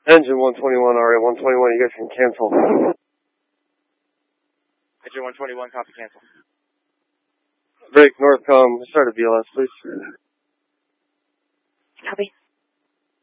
Engine 121, RA 121, you guys can cancel. Engine 121, copy, cancel. Break, Northcom, start a BLS, please. Copy.